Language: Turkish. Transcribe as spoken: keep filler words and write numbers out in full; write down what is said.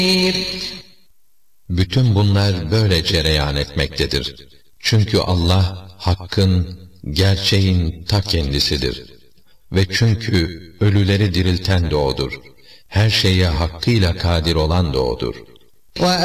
Bütün bunlar böyle cereyan etmektedir. Çünkü Allah, hakkın, gerçeğin ta kendisidir. Ve çünkü ölüleri dirilten de O'dur. Her şeye hakkıyla kadir olan da O'dur.